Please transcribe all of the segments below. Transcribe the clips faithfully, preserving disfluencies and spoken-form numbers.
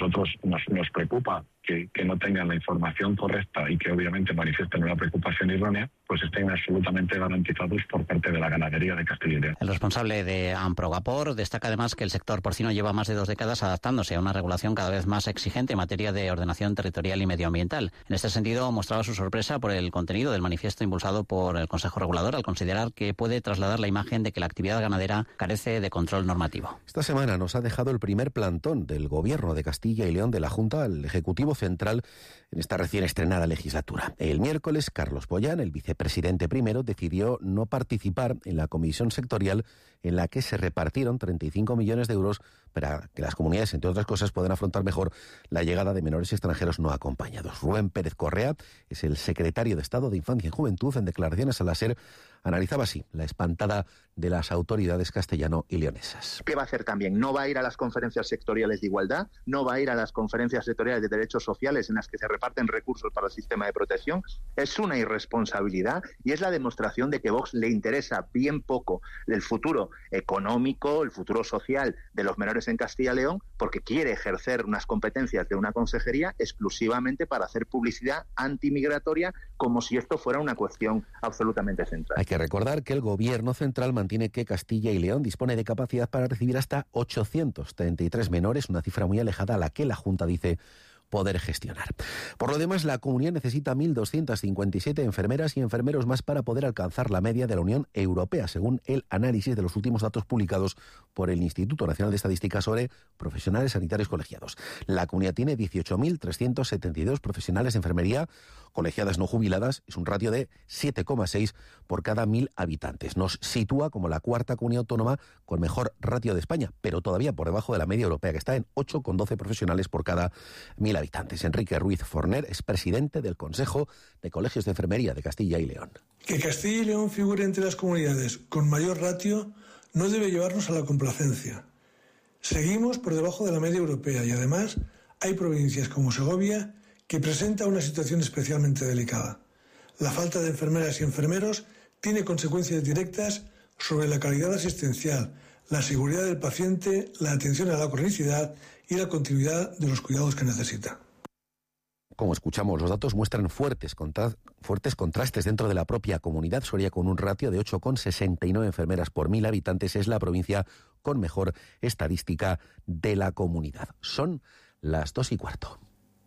nosotros nos, nos preocupa que, que no tengan la información correcta y que obviamente manifiesten una preocupación errónea, pues estén absolutamente garantizados por parte de la ganadería de Castilla y León. El responsable de Amprogapor destaca además que el sector porcino lleva más de dos décadas adaptándose a una regulación cada vez más exigente en materia de ordenación territorial y medioambiental. En este sentido, mostraba su sorpresa por el contenido del manifiesto impulsado por el Consejo Regulador al considerar que puede trasladar la imagen de que la actividad ganadera carece de control normativo. Esta semana nos ha dejado el primer plantón del Gobierno de Castilla y León de la Junta al Ejecutivo Central en esta recién estrenada legislatura. El miércoles, Carlos Boyán, el vicepresidente primero, decidió no participar en la comisión sectorial en la que se repartieron treinta y cinco millones de euros para que las comunidades, entre otras cosas, puedan afrontar mejor la llegada de menores extranjeros no acompañados. Rubén Pérez Correa es el secretario de Estado de Infancia y Juventud. En declaraciones a la SER analizaba así la espantada de las autoridades castellano y leonesas. ¿Qué va a hacer también? No va a ir a las conferencias sectoriales de igualdad, no va a ir a las conferencias sectoriales de derechos sociales en las que se reparten recursos para el sistema de protección. Es una irresponsabilidad y es la demostración de que Vox le interesa bien poco el futuro económico, el futuro social de los menores en Castilla y León, porque quiere ejercer unas competencias de una consejería exclusivamente para hacer publicidad antimigratoria, como si esto fuera una cuestión absolutamente central. Hay que recordar que el Gobierno central mantiene que Castilla y León dispone de capacidad para recibir hasta ochocientos treinta y tres menores, una cifra muy alejada a la que la Junta dice poder gestionar. Por lo demás, la comunidad necesita mil doscientas cincuenta y siete enfermeras y enfermeros más para poder alcanzar la media de la Unión Europea, según el análisis de los últimos datos publicados por el Instituto Nacional de Estadística sobre profesionales sanitarios colegiados. La comunidad tiene dieciocho mil trescientos setenta y dos profesionales de enfermería colegiadas no jubiladas, es un ratio de siete coma seis por cada mil habitantes. Nos sitúa como la cuarta comunidad autónoma con mejor ratio de España, pero todavía por debajo de la media europea, que está en ocho coma doce profesionales por cada mil habitantes. Enrique Ruiz Forner es presidente del Consejo de Colegios de Enfermería de Castilla y León. Que Castilla y León figure entre las comunidades con mayor ratio no debe llevarnos a la complacencia. Seguimos por debajo de la media europea y además hay provincias como Segovia que presenta una situación especialmente delicada. La falta de enfermeras y enfermeros tiene consecuencias directas sobre la calidad asistencial, la seguridad del paciente, la atención a la cronicidad y la continuidad de los cuidados que necesita. Como escuchamos, los datos muestran fuertes, contra- fuertes contrastes dentro de la propia comunidad. Soria, con un ratio de ocho coma sesenta y nueve enfermeras por mil habitantes, es la provincia con mejor estadística de la comunidad. Son las dos y cuarto.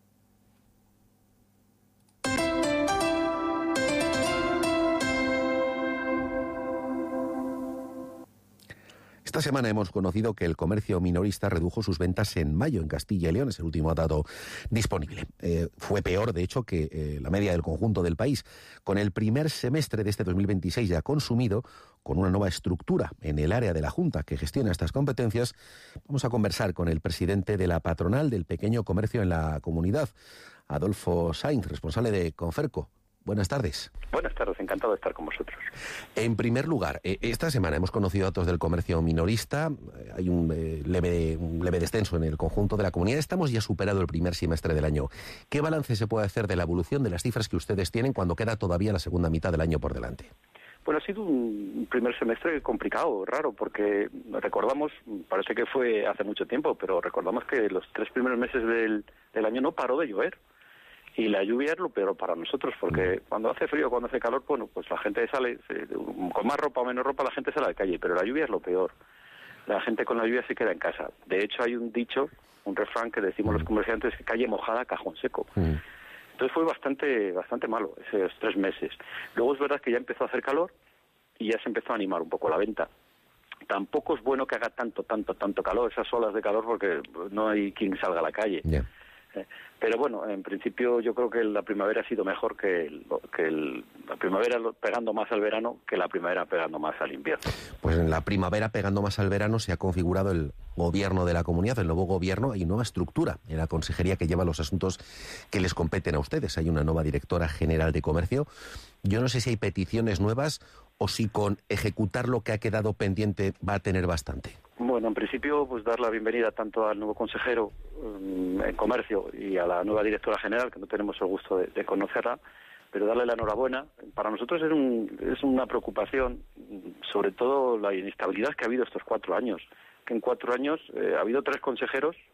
Esta semana hemos conocido que el comercio minorista redujo sus ventas en mayo en Castilla y León, es el último dato disponible. Eh, fue peor, de hecho, que eh, la media del conjunto del país. Con el primer semestre de este dos mil veintiséis ya consumido, con una nueva estructura en el área de la Junta que gestiona estas competencias, vamos a conversar con el presidente de la patronal del pequeño comercio en la comunidad, Adolfo Sainz, responsable de Conferco. Buenas tardes. Buenas tardes, encantado de estar con vosotros. En primer lugar, esta semana hemos conocido datos del comercio minorista, hay un leve, un leve descenso en el conjunto de la comunidad, estamos ya superado el primer semestre del año. ¿Qué balance se puede hacer de la evolución de las cifras que ustedes tienen cuando queda todavía la segunda mitad del año por delante? Bueno, ha sido un primer semestre complicado, raro, porque recordamos, parece que fue hace mucho tiempo, pero recordamos que los tres primeros meses del, del año no paró de llover. Y la lluvia es lo peor para nosotros, porque cuando hace frío, cuando hace calor, bueno, pues la gente sale, se, con más ropa o menos ropa la gente sale a la calle, pero la lluvia es lo peor. La gente con la lluvia se queda en casa. De hecho, hay un dicho, un refrán que decimos los comerciantes, que calle mojada, cajón seco. Entonces fue bastante bastante malo esos tres meses. Luego es verdad que ya empezó a hacer calor y ya se empezó a animar un poco la venta. Tampoco es bueno que haga tanto, tanto, tanto calor, esas olas de calor, porque no hay quien salga a la calle. Yeah. Pero bueno, en principio yo creo que la primavera ha sido mejor que, el, que el, la primavera pegando más al verano que la primavera pegando más al invierno. Pues en la primavera pegando más al verano se ha configurado el gobierno de la comunidad, el nuevo gobierno. Hay nueva estructura en la consejería que lleva los asuntos que les competen a ustedes. Hay una nueva directora general de comercio. Yo no sé si hay peticiones nuevas o si con ejecutar lo que ha quedado pendiente va a tener bastante. Bueno, en principio, pues dar la bienvenida tanto al nuevo consejero um, en comercio y a la nueva directora general, que no tenemos el gusto de, de conocerla, pero darle la enhorabuena. Para nosotros es, un, es una preocupación, sobre todo la inestabilidad que ha habido estos cuatro años, que en cuatro años eh, ha habido tres consejeros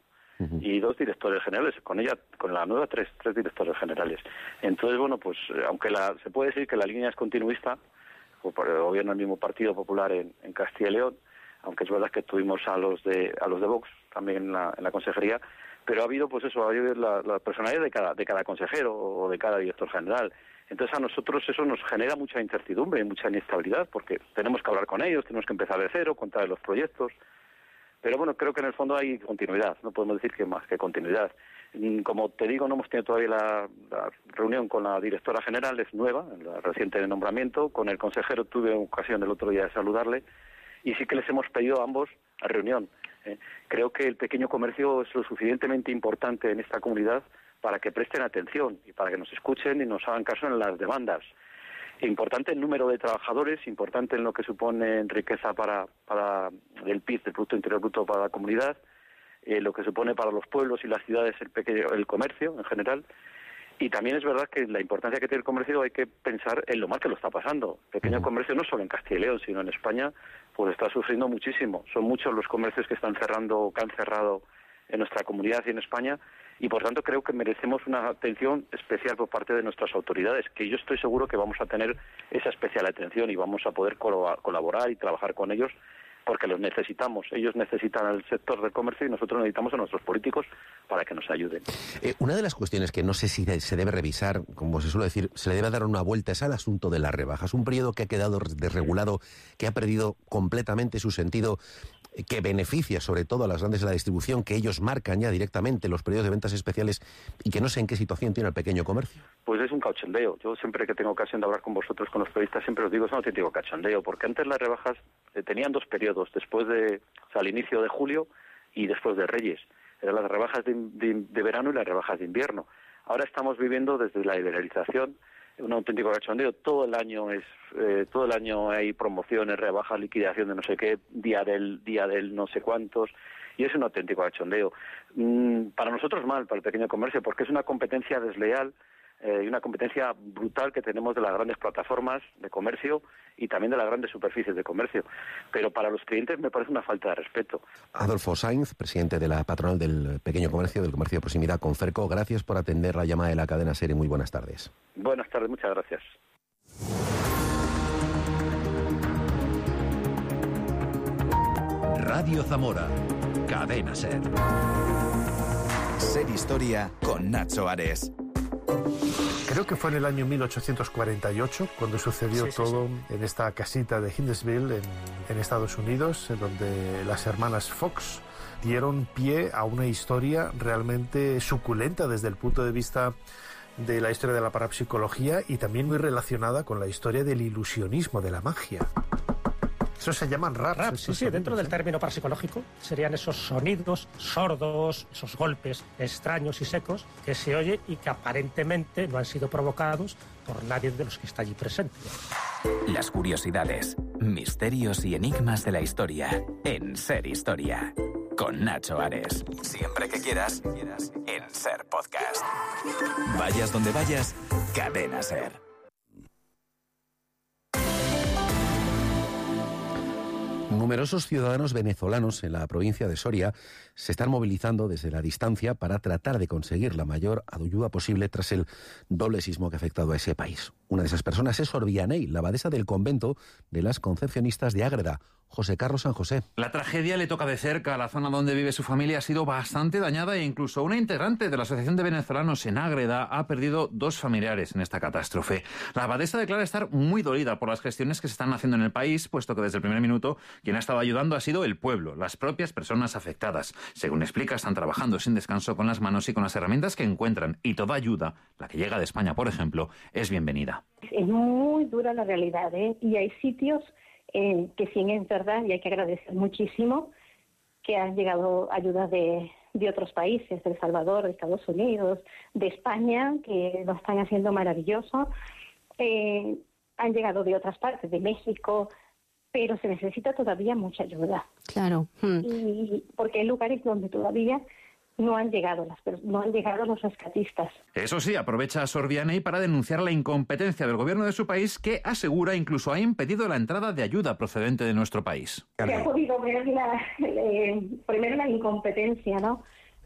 uh-huh. y dos directores generales, con ella, con la nueva tres, tres directores generales. Entonces, bueno, pues aunque la, se puede decir que la línea es continuista, por el gobierno del mismo Partido Popular en, en Castilla y León, aunque es verdad que tuvimos a los de a los de Vox también en la, en la consejería, pero ha habido pues eso, ha habido la, la personalidad de cada de cada consejero o de cada director general. Entonces a nosotros eso nos genera mucha incertidumbre y mucha inestabilidad, porque tenemos que hablar con ellos, tenemos que empezar de cero, contar los proyectos. Pero bueno, creo que en el fondo hay continuidad, no podemos decir que más que continuidad. Como te digo, no hemos tenido todavía la, la reunión con la directora general, es nueva, la reciente de nombramiento. Con el consejero tuve ocasión el otro día de saludarle y sí que les hemos pedido a ambos a reunión. Eh, creo que el pequeño comercio es lo suficientemente importante en esta comunidad para que presten atención y para que nos escuchen y nos hagan caso en las demandas. Importante el número de trabajadores, importante en lo que supone en riqueza para, para el P I B, el Producto Interior Bruto para la comunidad, eh, lo que supone para los pueblos y las ciudades el pequeño, el comercio en general. Y también es verdad que la importancia que tiene el comercio hay que pensar en lo mal que lo está pasando. El pequeño comercio no solo en Castilla y León, sino en España, pues está sufriendo muchísimo. Son muchos los comercios que están cerrando o que han cerrado en nuestra comunidad y en España, y por tanto creo que merecemos una atención especial por parte de nuestras autoridades, que yo estoy seguro que vamos a tener esa especial atención y vamos a poder colaborar y trabajar con ellos, porque los necesitamos. Ellos necesitan al sector del comercio y nosotros necesitamos a nuestros políticos para que nos ayuden. Eh, una de las cuestiones que no sé si se debe revisar, como se suele decir, se le debe dar una vuelta, es al asunto de las rebajas. Un periodo que ha quedado desregulado, que ha perdido completamente su sentido, que beneficia sobre todo a las grandes de la distribución, que ellos marcan ya directamente los periodos de ventas especiales y que no sé en qué situación tiene el pequeño comercio. Pues es un cachondeo. Yo siempre que tengo ocasión de hablar con vosotros, con los periodistas, siempre os digo, es un auténtico cachondeo, porque antes las rebajas eh, tenían dos periodos, después de, o sea, al inicio de julio y después de Reyes. Eran las rebajas de, de, de verano y las rebajas de invierno. Ahora estamos viviendo desde la liberalización un auténtico cachondeo. Todo el año es eh, todo el año hay promociones, rebajas, liquidación de no sé qué, día del día del no sé cuántos, y es un auténtico cachondeo. Mm, para nosotros mal, para el pequeño comercio, porque es una competencia desleal eh, y una competencia brutal que tenemos de las grandes plataformas de comercio y también de las grandes superficies de comercio. Pero para los clientes me parece una falta de respeto. Adolfo Sainz, presidente de la patronal del pequeño comercio, del comercio de proximidad Conferco, gracias por atender la llamada de la cadena SER y muy buenas tardes. Buenas tardes, muchas gracias. Radio Zamora, Cadena SER. SER Historia con Nacho Ares. Creo que fue en el año mil ochocientos cuarenta y ocho cuando sucedió sí, sí, todo sí. en esta casita de Huntsville, en, en Estados Unidos, en donde las hermanas Fox dieron pie a una historia realmente suculenta desde el punto de vista de la historia de la parapsicología y también muy relacionada con la historia del ilusionismo, de la magia. Eso se llaman raps. Raps, sí, sí, dentro del término parapsicológico serían esos sonidos sordos, esos golpes extraños y secos que se oyen y que aparentemente no han sido provocados por nadie de los que está allí presente. Las curiosidades, misterios y enigmas de la historia en SER Historia. Con Nacho Ares. Siempre que quieras, en SER Podcast. Vayas donde vayas, Cadena SER. Numerosos ciudadanos venezolanos en la provincia de Soria se están movilizando desde la distancia para tratar de conseguir la mayor ayuda posible tras el doble sismo que ha afectado a ese país. Una de esas personas es Sor Vianey, la abadesa del convento de las Concepcionistas de Ágreda. José Carlos San José. La tragedia le toca de cerca. La zona donde vive su familia ha sido bastante dañada e incluso una integrante de la Asociación de Venezolanos en Ágreda ha perdido dos familiares en esta catástrofe. La abadesa declara estar muy dolida por las gestiones que se están haciendo en el país, puesto que desde el primer minuto quien ha estado ayudando ha sido el pueblo, las propias personas afectadas. Según explica, están trabajando sin descanso con las manos y con las herramientas que encuentran, y toda ayuda, la que llega de España, por ejemplo, es bienvenida. Es muy dura la realidad, ¿eh? Y hay sitios Eh, que sí es verdad, y hay que agradecer muchísimo, que han llegado ayudas de, de otros países, de El Salvador, de Estados Unidos, de España, que lo están haciendo maravilloso. Eh, han llegado de otras partes, de México, pero se necesita todavía mucha ayuda. Claro. Hmm. Y porque hay lugares donde todavía no han llegado las no han llegado los rescatistas. Eso sí, aprovecha a Sor Vianey para denunciar la incompetencia del gobierno de su país, que asegura incluso ha impedido la entrada de ayuda procedente de nuestro país. Se ha podido ver la, eh, primero la incompetencia, ¿no?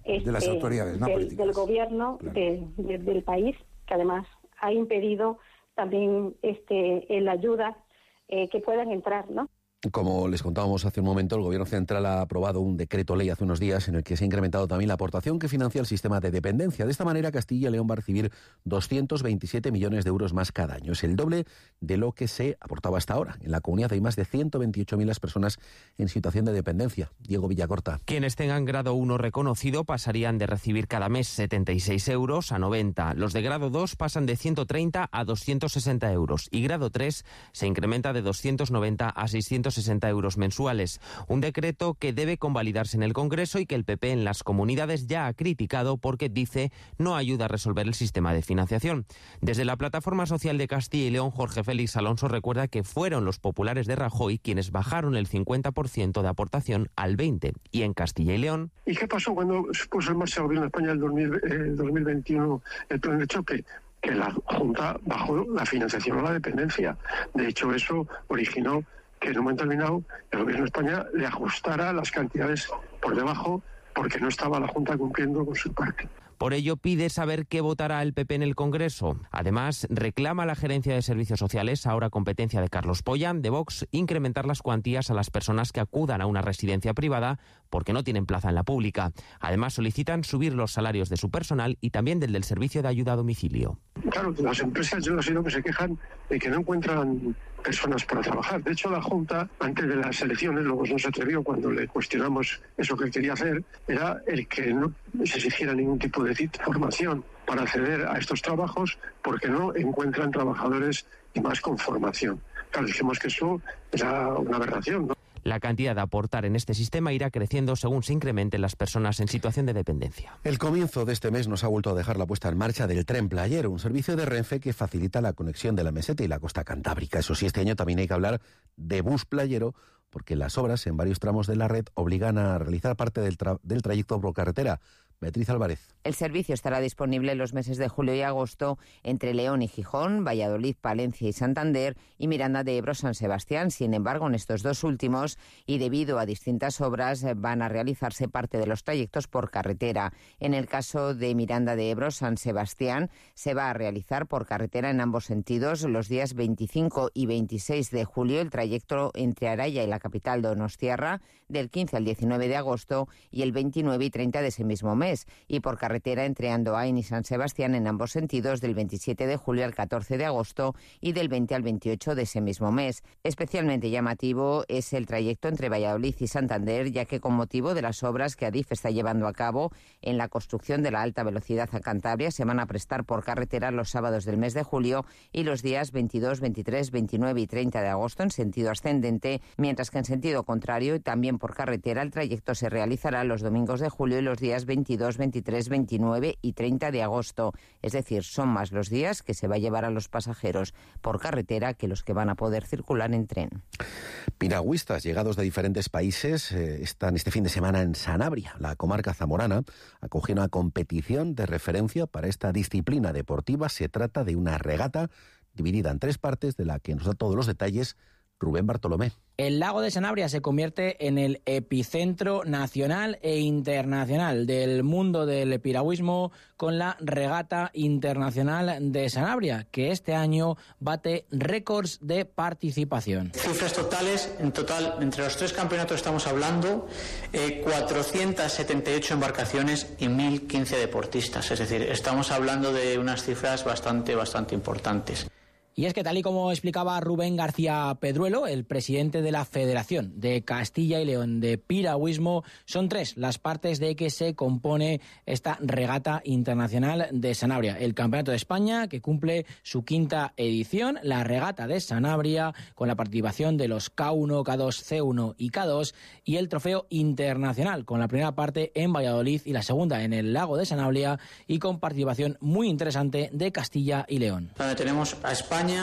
este, de las autoridades, no del, políticas. del gobierno claro. de, de, del país, que además ha impedido también este la ayuda eh, que puedan entrar, ¿no? Como les contábamos hace un momento, el Gobierno Central ha aprobado un decreto ley hace unos días en el que se ha incrementado también la aportación que financia el sistema de dependencia. De esta manera, Castilla y León va a recibir doscientos veintisiete millones de euros más cada año. Es el doble de lo que se aportaba hasta ahora. En la comunidad hay más de ciento veintiocho mil las personas en situación de dependencia. Diego Villacorta. Quienes tengan grado uno reconocido pasarían de recibir cada mes setenta y seis euros a noventa. Los de grado dos pasan de ciento treinta a doscientos sesenta euros. Y grado tres se incrementa de doscientos noventa a seiscientos sesenta euros mensuales. Un decreto que debe convalidarse en el Congreso y que el P P en las comunidades ya ha criticado porque, dice, no ayuda a resolver el sistema de financiación. Desde la Plataforma Social de Castilla y León, Jorge Félix Alonso recuerda que fueron los populares de Rajoy quienes bajaron el cincuenta por ciento de aportación al veinte por ciento. Y en Castilla y León... ¿Y qué pasó cuando se puso en marcha el Gobierno de España el dos mil, eh, dos mil veintiuno el plan de choque? Que la Junta bajó la financiación a la dependencia. De hecho, eso originó que en un momento determinado el Gobierno de España le ajustara las cantidades por debajo porque no estaba la Junta cumpliendo con su parte. Por ello, pide saber qué votará el P P en el Congreso. Además, reclama a la Gerencia de Servicios Sociales, ahora competencia de Carlos Pollán, de Vox, incrementar las cuantías a las personas que acudan a una residencia privada porque no tienen plaza en la pública. Además, solicitan subir los salarios de su personal y también del del servicio de ayuda a domicilio. Claro, las empresas yo he sido que se quejan de que no encuentran personas para trabajar. De hecho, la Junta, antes de las elecciones, luego no se atrevió cuando le cuestionamos eso que quería hacer, era el que no se exigiera ningún tipo de formación para acceder a estos trabajos porque no encuentran trabajadores y más con formación. Claro, dijimos que eso era una aberración, ¿no? La cantidad de aportar en este sistema irá creciendo según se incrementen las personas en situación de dependencia. El comienzo de este mes nos ha vuelto a dejar la puesta en marcha del Tren Playero, un servicio de Renfe que facilita la conexión de la Meseta y la costa cantábrica. Eso sí, este año también hay que hablar de bus playero, porque las obras en varios tramos de la red obligan a realizar parte del, tra- del trayecto por carretera. Beatriz Álvarez. El servicio estará disponible en los meses de julio y agosto entre León y Gijón, Valladolid, Palencia y Santander y Miranda de Ebro, San Sebastián. Sin embargo, en estos dos últimos, y debido a distintas obras, van a realizarse parte de los trayectos por carretera. En el caso de Miranda de Ebro, San Sebastián, se va a realizar por carretera en ambos sentidos los días veinticinco y veintiséis de julio, el trayecto entre Araya y la capital donostiarra, del quince al diecinueve de agosto y el veintinueve y treinta de ese mismo mes. Y por carretera entre Andoain y San Sebastián en ambos sentidos del veintisiete de julio al catorce de agosto y del veinte al veintiocho de ese mismo mes. Especialmente llamativo es el trayecto entre Valladolid y Santander, ya que con motivo de las obras que Adif está llevando a cabo en la construcción de la alta velocidad a Cantabria se van a prestar por carretera los sábados del mes de julio y los días veintidós, veintitrés, veintinueve y treinta de agosto en sentido ascendente, mientras que en sentido contrario y también por carretera el trayecto se realizará los domingos de julio y los días veintidós, veintitrés, veintinueve y treinta de agosto. Es decir, son más los días que se va a llevar a los pasajeros por carretera que los que van a poder circular en tren. Piragüistas llegados de diferentes países eh, están este fin de semana en Sanabria. La comarca zamorana acogió una competición de referencia para esta disciplina deportiva. Se trata de una regata dividida en tres partes de la que nos da todos los detalles Rubén Bartolomé. El lago de Sanabria se convierte en el epicentro nacional e internacional del mundo del piragüismo con la Regata Internacional de Sanabria, que este año bate récords de participación. Cifras totales, en total, entre los tres campeonatos estamos hablando eh, cuatrocientas setenta y ocho embarcaciones y mil quince deportistas. Es decir, estamos hablando de unas cifras bastante, bastante importantes. Y es que, tal y como explicaba Rubén García Pedruelo, el presidente de la Federación de Castilla y León de Piragüismo, son tres las partes de que se compone esta Regata Internacional de Sanabria. El Campeonato de España, que cumple su quinta edición, la Regata de Sanabria, con la participación de los K uno, K dos, C uno y K dos, y el Trofeo Internacional, con la primera parte en Valladolid y la segunda en el lago de Sanabria, y con participación muy interesante de Castilla y León. Donde tenemos a España,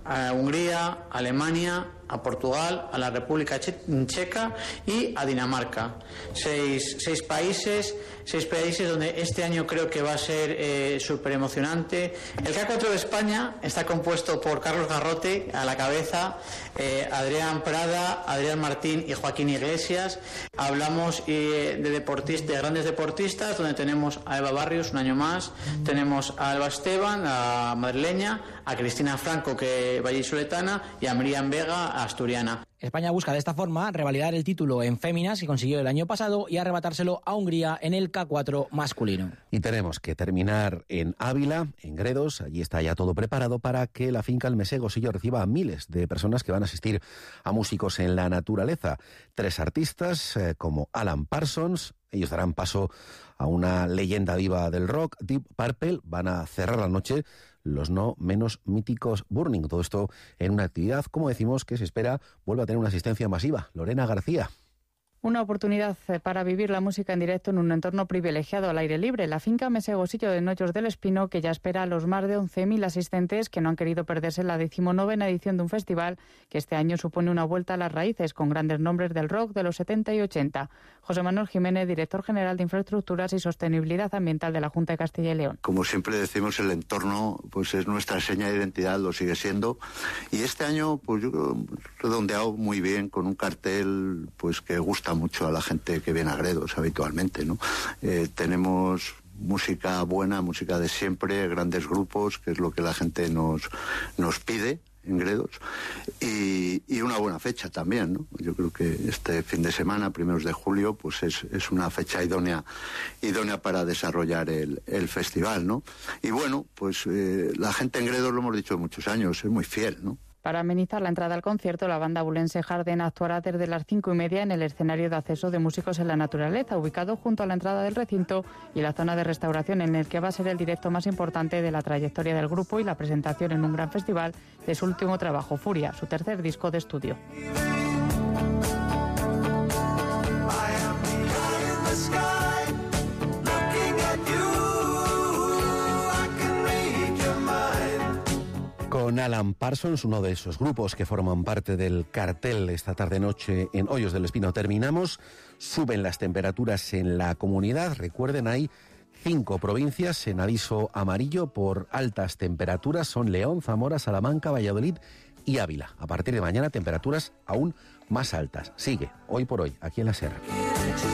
a Hungría, a Alemania, a Portugal, a la República Checa y a Dinamarca. Seis, seis países, seis países donde este año creo que va a ser eh, súper emocionante. El K cuatro de España está compuesto por Carlos Garrote a la cabeza, eh, Adrián Prada, Adrián Martín y Joaquín Iglesias. Hablamos eh, de deportistas, de grandes deportistas, donde tenemos a Eva Barrios un año más, tenemos a Alba Esteban, a madrileña, a Cristina Franco, que vallisoletana, y a Miriam Vega, asturiana. España busca de esta forma revalidar el título en féminas que consiguió el año pasado y arrebatárselo a Hungría en el K cuatro masculino. Y tenemos que terminar en Ávila, en Gredos. Allí está ya todo preparado para que la finca El Mesé Gosillo reciba a miles de personas que van a asistir a músicos en la naturaleza. Tres artistas eh, como Alan Parsons. Ellos darán paso a una leyenda viva del rock, Deep Purple. Van a cerrar la noche los no menos míticos Burning. Todo esto en una actividad, como decimos, que se espera vuelva a tener una asistencia masiva. Lorena García. Una oportunidad para vivir la música en directo en un entorno privilegiado al aire libre. La finca Mesé Gosillo de Noyos del Espino, que ya espera a los más de once mil asistentes que no han querido perderse la decimonovena edición de un festival que este año supone una vuelta a las raíces con grandes nombres del rock de los setenta y ochenta. José Manuel Jiménez, director general de Infraestructuras y Sostenibilidad Ambiental de la Junta de Castilla y León. Como siempre decimos, el entorno pues es nuestra seña de identidad, lo sigue siendo. Y este año, pues yo creo, redondeado muy bien con un cartel pues que gusta mucho a la gente que viene a Gredos habitualmente, ¿no? Eh, tenemos música buena, música de siempre, grandes grupos, que es lo que la gente nos, nos pide en Gredos, y, y una buena fecha también, ¿no? Yo creo que este fin de semana, primeros de julio, pues es, es una fecha idónea, idónea para desarrollar el, el festival, ¿no? Y bueno, pues eh, la gente en Gredos, lo hemos dicho muchos años, es muy fiel, ¿no? Para amenizar la entrada al concierto, la banda abulense Jarden actuará desde las cinco y media en el escenario de acceso de músicos en la naturaleza, ubicado junto a la entrada del recinto y la zona de restauración, en el que va a ser el directo más importante de la trayectoria del grupo y la presentación en un gran festival de su último trabajo, Furia, su tercer disco de estudio. Con Alan Parsons, uno de esos grupos que forman parte del cartel esta tarde-noche en Hoyos del Espino. Terminamos, suben las temperaturas en la comunidad. Recuerden, hay cinco provincias en aviso amarillo por altas temperaturas. Son León, Zamora, Salamanca, Valladolid y Ávila. A partir de mañana, temperaturas aún más altas. Sigue, hoy por hoy, aquí en la Sierra.